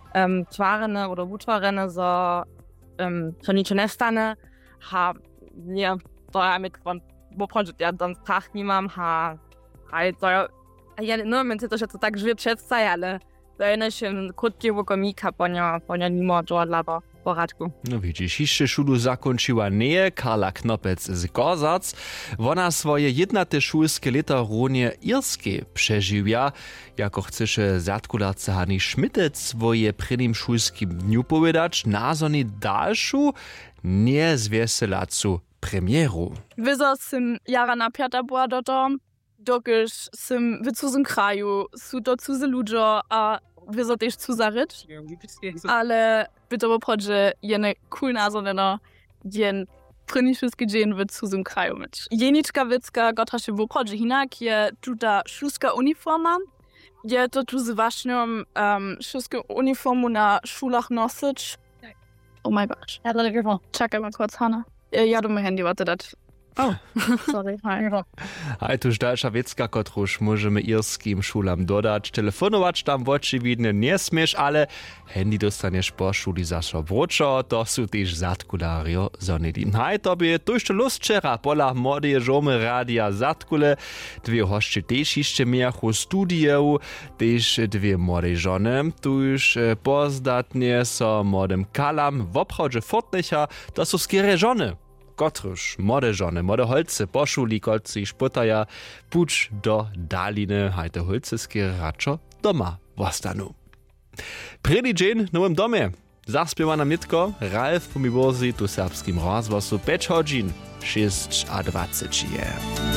twarene oder wutwarene, so nič nestane. Ha, nie, to ja mit von, bo projekt ja dan strach nimam, ha, to ja, no, men to to tak żyje przedstaje, ale to jest krótkiego komika, ponia nimo dla poradku. No widzisz, jeszcze szulu zakończyła nie Karla Knopec z Gorzac. Ona swoje jednate szulskie lata równie irskie przeżyła. Jako chcesz zatkularce Hani Schmittec swoje prynnym szulskim dniu powiedzieć, nazwani dalszą niezweselacu premieru. Wieso sim jara napiata była dokiż sim w cudzym kraju, są to cudzy ludzie, a wieso też cudza rycz, ale by to było, że jene cool nazwane, jen prynny szulski dzień w cudzym kraju mieć. Jeniczka wicka, gotra się w obchodzie hinak, je tuta szulska uniforma, je to tu z ważną szulską uniformu na szulach nosić. Oh my gosh. Ja, to jest Czekaj mal kurz, Hanna. Ja, du mein Handy, warte, das. Oh, sorry. A tuż dalsza wiecka, kotruż możemy irskim szulam dodać. Telefonować tam oczywiście nie śmiesz, ale handy dostaniesz po szuli za sobročo, to są też zatkulario zonili. Haj, tobie tuż to lust wczera, pola młodej żomy radia zatkule, dwie hoszczy też jeszcze miachu studiów, też dwie młodej żony, tuż pozdatnie so młodym kalam w obchodzie fortlicha, to są skiery żony. Kotruž, młode żony, młode holce, poszuli kolcy i szpotaja, pucz do daliny, hajte holcyskie raczo doma wostanu. Predy dzień w nowym domie. Zaspiewa nam nitko Ralf Pomiborzi tu serbskim rozgłosu 5 godzin 26 je.